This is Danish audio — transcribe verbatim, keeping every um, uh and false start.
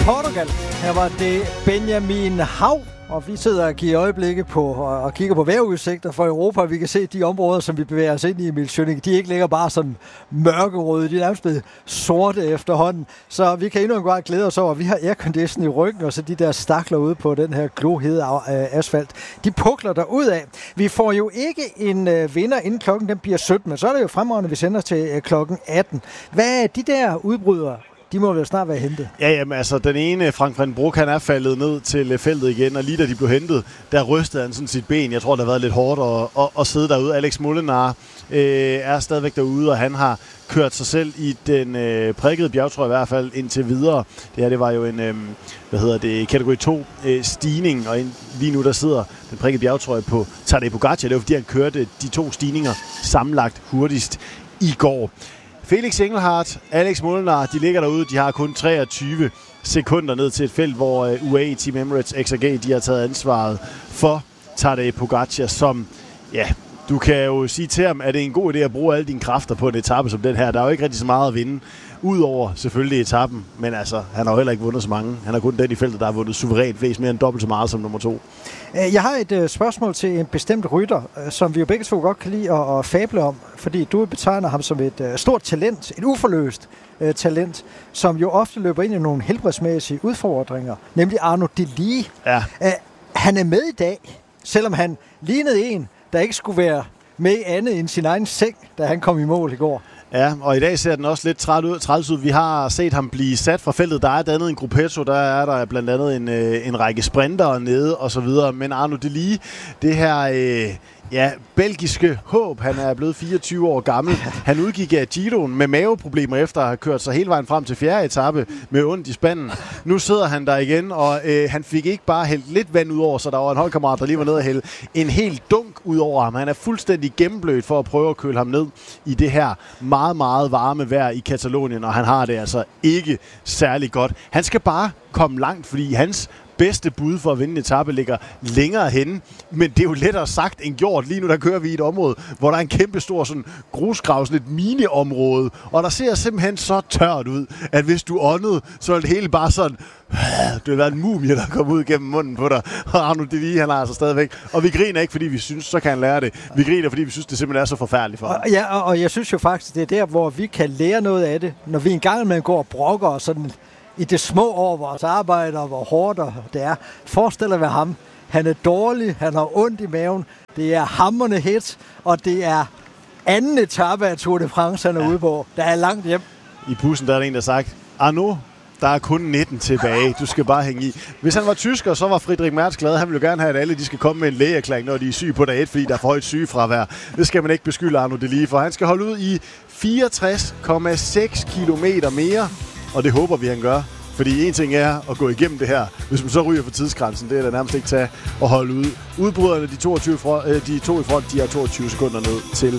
Portugal. Her var det Benjamin Hav, og vi sidder og giver øjeblikke på og kigger på vejrudsigter for Europa. Vi kan se, at de områder, som vi bevæger os ind i, Emil Schønning, de ikke ligger bare sådan mørkerøde. De er nærmest blevet sorte efterhånden. Så vi kan endnu en gang glæde os over, at vi har aircondition i ryggen, og så de der stakler ude på den her glohede asfalt. De pukler der ud af. Vi får jo ikke en øh, vinder inden klokken den bliver sytten, men så er det jo fremragende, vi sender til øh, klokken atten. Hvad er de der udbrydere? De må vel snart være hentet. Ja, jamen altså, den ene, Frank van Broek, han er faldet ned til feltet igen, og lige da de blev hentet, der rystede han sådan sit ben. Jeg tror, det har været lidt hårdt at, at, at sidde derude. Alex Molenaar øh, er stadigvæk derude, og han har kørt sig selv i den øh, prikkede bjergtrøje i hvert fald indtil videre. Det her, det var jo en, øh, hvad hedder det, kategori to øh, stigning, og lige nu der sidder den prikkede bjergtrøje på Tadej Pogacar. Det var fordi, han kørte de to stigninger sammenlagt hurtigst i går. Felix Engelhardt, Alex Molenaar, de ligger derude. De har kun treogtyve sekunder ned til et felt, hvor uh, U A E Team Emirates X R G, de har taget ansvaret for Tadej Pogacar, som, ja, du kan jo sige til ham, at det er en god idé at bruge alle dine kræfter på en etape som den her. Der er jo ikke rigtig så meget at vinde, udover selvfølgelig etappen, men altså, han har jo heller ikke vundet så mange. Han har kun den i feltet, der har vundet suverænt flest, mere end dobbelt så meget som nummer to. Jeg har et uh, spørgsmål til en bestemt rytter, uh, som vi jo begge to godt kan lide at, at fable om, fordi du betegner ham som et uh, stort talent, et uforløst uh, talent, som jo ofte løber ind i nogle helbredsmæssige udfordringer, nemlig Arnaud Delis. Ja. Uh, han er med i dag, selvom han lignede en, der ikke skulle være med andet end sin egen seng, da han kom i mål i går. Ja, og i dag ser den også lidt træt ud, træt ud. Vi har set ham blive sat fra feltet. Der er dannet en gruppetto, der er der blandt andet en, øh, en række sprintere nede og så videre. Men Arnaud Delis, det her øh, ja, belgiske håb, han er blevet fireogtyve år gammel. Han udgik af Giroen med maveproblemer efter at have kørt sig hele vejen frem til fjerde etape med ondt i spanden. Nu sidder han der igen, og øh, han fik ikke bare hældt lidt vand ud over, så der var en holdkammerat, der lige var nede og hælde en helt dunk ud over ham. Han er fuldstændig gennemblødt for at prøve at køle ham ned i det her meget, meget varme vejr i Katalonien, og han har det altså ikke særlig godt. Han skal bare komme langt, fordi hans bedste bud for at vinde en etape ligger længere henne, men det er jo lettere sagt end gjort. Lige nu der kører vi i et område, hvor der er en kæmpe stor sådan grusgrav, sådan et mini-område, og der ser simpelthen så tørt ud, at hvis du åndede, så er det hele bare sådan, det vil være en mumie, der kommer ud gennem munden på dig. Og Arnaud Delis, han er altså stadigvæk. Og vi griner ikke, fordi vi synes, så kan han lære det. Vi griner, fordi vi synes, det simpelthen er så forfærdeligt for ham. Og, ja, og, og jeg synes jo faktisk, det er der, hvor vi kan lære noget af det, når vi engang med går og brokker og sådan i det små over vores arbejde, og hvor hårdt det er. Forestiller ved ham. Han er dårlig, han har ondt i maven, det er hamrende hit, og det er anden etape af Tour de France, han er ja. ude på. Der er langt hjem. I bussen der er der en, der har sagt, Arnaud, der er kun nitten tilbage. Du skal bare hænge i. Hvis han var tysker, så var Friedrich Merz glad. Han ville jo gerne have, at alle de skal komme med en lægeerklæring, når de er syge på dag et, fordi der er for højt sygefravær. Det skal man ikke beskylde Arnaud Delis for. Han skal holde ud i fireogtres komma seks kilometer mere, og det håber vi, han gør. Fordi en ting er at gå igennem det her. Hvis man så ryger for tidsgrænsen, det er der nærmest ikke tage at holde ud. Udbryderne, de, toogtyve, de to i front, de har toogtyve sekunder ned til